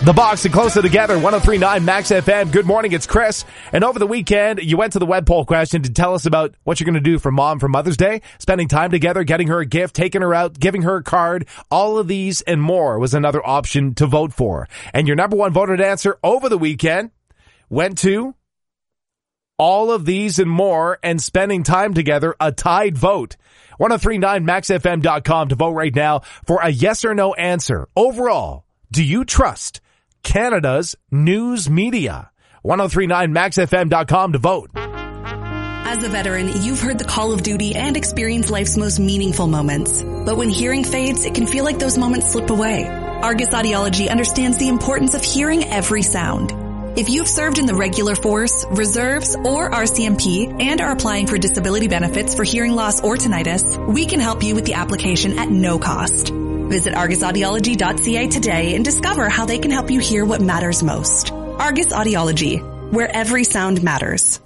The Box and Closer Together, 103.9 Max FM. Good morning, it's Chris. And over the weekend, you went to the web poll question to tell us about what you're going to do for Mom for Mother's Day. Spending time together, getting her a gift, taking her out, giving her a card. All of these and more was another option to vote for. And your number one voted answer over the weekend went to all of these and more and spending time together, a tied vote. 1039maxfm.com to vote right now for a yes or no answer. Overall, do you trust Canada's news media? 1039maxfm.com to vote. As a veteran, you've heard the call of duty and experienced life's most meaningful moments. But when hearing fades, it can feel like those moments slip away. Argus Audiology understands the importance of hearing every sound. If you've served in the regular force, reserves, or RCMP and are applying for disability benefits for hearing loss or tinnitus, we can help you with the application at no cost. Visit argusaudiology.ca today and discover how they can help you hear what matters most. Argus Audiology, where every sound matters.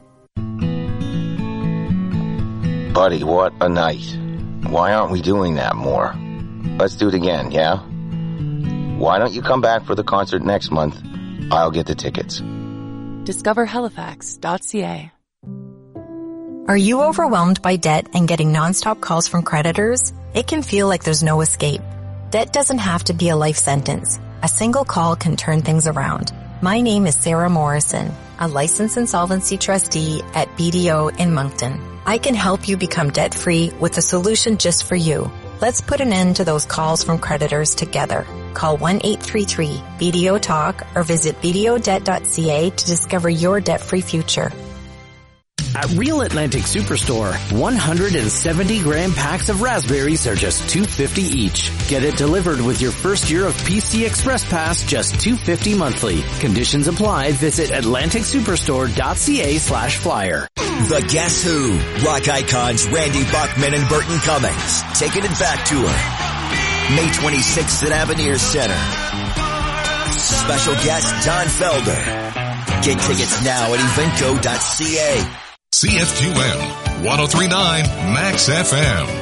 Buddy, what a night. Why aren't we doing that more? Let's do it again, yeah? Why don't you come back for the concert next month? I'll get the tickets. Discover Halifax.ca. Are you overwhelmed by debt and getting nonstop calls from creditors? It can feel like there's no escape. Debt doesn't have to be a life sentence. A single call can turn things around. My name is Sarah Morrison, a licensed insolvency trustee at BDO in Moncton. I can help you become debt-free with a solution just for you. Let's put an end to those calls from creditors together. Call 1-833-BDO-TALK or visit bdodebt.ca to discover your debt-free future. At Real Atlantic Superstore, 170-gram packs of raspberries are just $2.50 each. Get it delivered with your first year of PC Express Pass, just $2.50 monthly. Conditions apply. Visit atlanticsuperstore.ca/flyer. The Guess Who, rock icons Randy Bachman and Burton Cummings, taking it back tour. May 26th at Avenir Center. Special guest Don Felder. Get tickets now at eventco.ca. CFQM 103.9 Max FM.